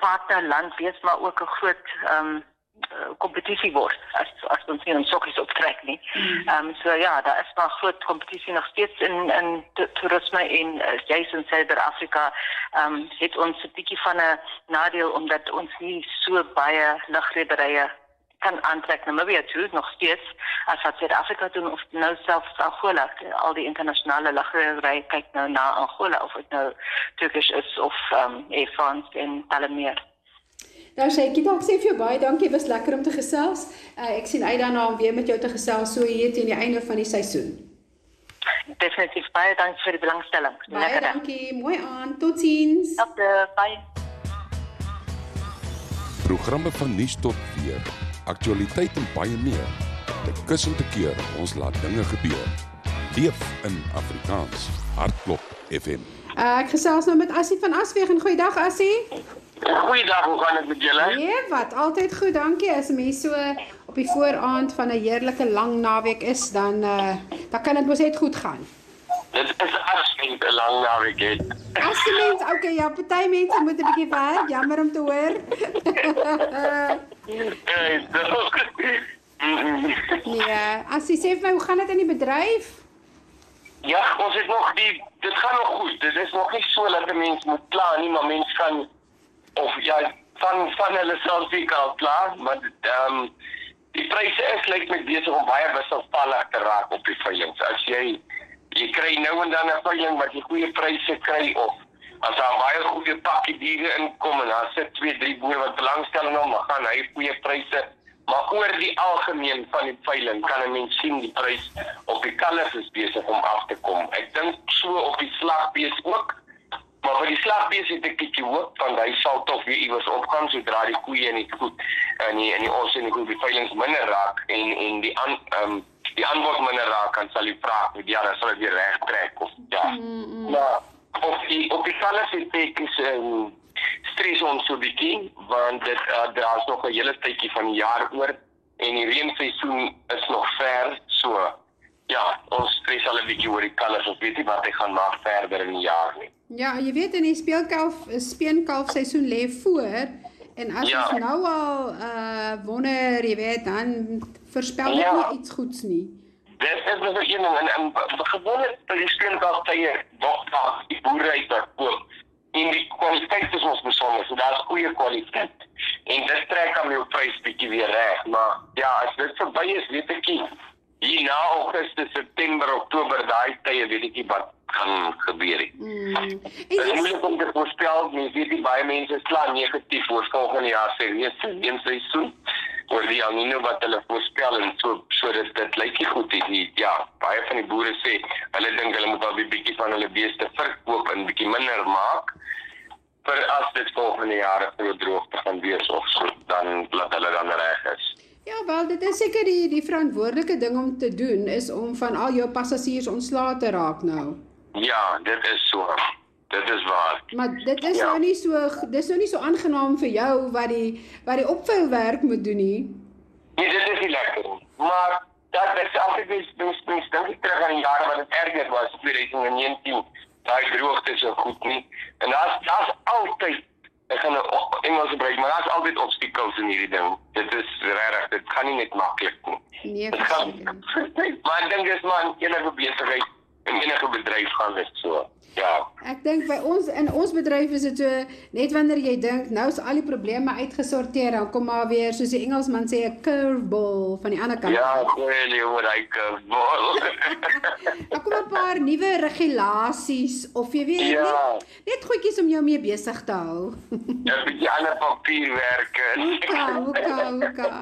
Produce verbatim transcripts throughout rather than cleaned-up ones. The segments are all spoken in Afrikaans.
partnerland wees, maar ook 'n groot um, kompetisie word, as, as ons nie in sokkies optrek nie. Mm. Um, so ja, daar is maar groot kompetisie nog steeds in, in toerisme en uh, juist in Suid-Afrika um, het ons 'n bietjie van 'n nadeel, omdat ons nie so baie lugrederye kan aantrek Namibia toe, nog steeds, as wat Suid-Afrika doen, of nou selfs Angola, al die internasionale lugrederye kyk nou na Angola, of het nou Turkish is, of um, Air France en talle meer. Nou Shaikita, ek sê vir jou baie dankie, was lekker om te gesels. Uh, ek sien uit daarna om weer met jou te gesels, so hier teen die einde van die seisoen. Definitief, baie dankie vir die belangstelling. Baie lekker dankie, mooi aan, tot ziens. Dankie, bye. Programme van nuus tot weer, aktualiteit en baie meer. Dit kus om te keer, ons laat dinge gebeur. Leef in Afrikaans, Hartklop F M. Uh, ek gesels nou met Assie van Aswegen. Goeiedag Assie. Goeiedag, hoe gaan dit met julle? Nee, wat, altyd goed, dankie. As 'n mens so op die vooraand van 'n heerlike lang naweek is, dan uh, dan kan dit mos net goed gaan. Dit is as mens 'n lang naweek het. As die mens, okay, ja, party mense moet 'n bietjie werk, jammer om te hoor. Nee, Ja, Assie, sê vir my, hoe gaan dit in die bedryf? ja, ons het nog die, dit gaan nog goed. Dit is nog nie so dat 'n mens moet kla nie, maar mens kan, of ja, van, van hulle self seker al klaar, maar ehm um, die pryse is lyk met besig om baie wisselvallig te raak op die veiling. As jy, jy kry nou en dan 'n veiling wat jy goeie pryse kry, of as daar baie goeie pakkie diere inkom en daar sit twee, drie boere wat belangstel in hom, dan gaan hy goeie pryse. Maar oor die algemeen van die veiling kan 'n mens sien die prys op die kalvers is besig om af te kom. Ek dink so op die slagbees ook, maar vir die slagbees het ek bietjie hoop, want hy sal tog weer iewers opgaan sodra die koeie en die goed en die en die ons en die goed die veilings minder raak en en die aan um, die aanbod minder raak, kan sal die vraag ja, dan sal dit weer reg trek of ja. Mm, mm. Maar op die op die kalvers het ek is um, stres ons so bietjie, want dit uh, daar is nog 'n hele tydjie van die jaar oor en die reenseisoen is nog ver, so ja, ons stres al 'n bietjie oor die kalvers, ons weet nie wat hy gaan maak verder in die jaar nie. Ja, jy weet in die speelkalf speenkalf seisoen lê voor en as Ja. ons nou al uh, wonder, jy weet, dan voorspel dit Ja. nie iets goeds nie. Dit is nog een ding, en, en gewoonlik by die steenkalftye word daar die boere uit daar koop. En die kwaliteit is ons besonder, so daar is goeie kwaliteit. En dit trek aan jou prys bietjie weer reg, maar ja, as dit verby is, weet ek nie, hier na Augustus, September, Oktober, daai tye weet ek nie wat gaan gebeur nie. Mm. Dit is moeilik om te voorspel, mens weet nie, baie mense is klaar negatief oor volgende jaar sê, nee, een seisoen, oor die El Nino wat hulle voorspel, en so, so dit, dit lyk nie goed, die, ja, baie van die boere sê, hulle dink hulle moet al die bietjie van hulle beeste verkoop en bietjie minder maak, vir as dit volgende jaar 'n groot droogte gaan wees of so, dan laat hulle dan reg is. Ja, wel, dit is seker die, die verantwoordelike ding om te doen, is om van al jou passasiers ontslae te raak nou. Ja, dit is so. Dit is waar. Maar dit is Ja. nou nie so, dis nou nie so aangenaam vir jou wat die, wat die opveilwerk moet doen nie. Nee, dit is nie lekker nie. Maar dat is altyd mens, mens, mens dink ek terug aan die jare wat het erger was, twintig negentien, daai droogte so goed nie. En daar's daar's altyd, ek gaan nou Engels gebruik, maar daar's altyd obstacles in hierdie ding. Dit is regtig, dit gaan nie net maklik nie. Nee, Dit gaan, verseker. maar ek dink dis maar in enige besigheid, in enige bedryf gaan dit so. Ja. Ek dink by ons, in ons bedryf is dit so, net wanneer jy dink, nou is al die probleme uitgesorteer, dan kom maar weer, soos die Engelsman sê, 'n curveball van die ander kant. Ja, goeie nie oor hy curveball. Dan kom 'n paar nuwe regulasies, of jy weet, Ja. net, net goedjies om jou mee besig te hou. Ja, 'n bietjie ander papierwerk. Hoeka, hoeka, hoeka.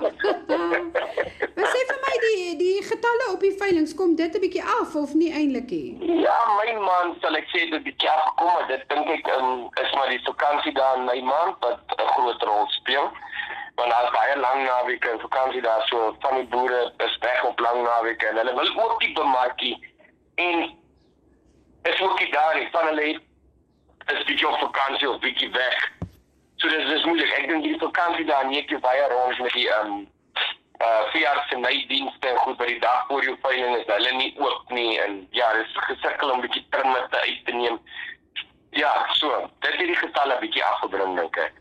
Maar sê vir my, die, die getalle op die veilings, kom dit 'n bietjie af, of nie eintlik nie? Ja, my man sal ek sê dit 'n bietjie afgekom, maar dit dink ek um, is maar die vakansie daar in my maand wat 'n groot rol speel. Want daar is baie lang naweke en vakansie daar, so van die boere is weg op lang naweke en hulle wil ook die bemarkie en is ook nie daar nie, van hulle het is bietjie op vakansie of bietjie weg. So dis dis moeilik. Ek dink die vakansie daar nie ek jou baie rond met die um uh veearts en naidienste en goed by die dag voor jou veiling is hulle nie oop nie en ja, dis gesukkel om bietjie trimmers uit te neem. Ja, so, dit het die getalle bietjie afgebring dink ek.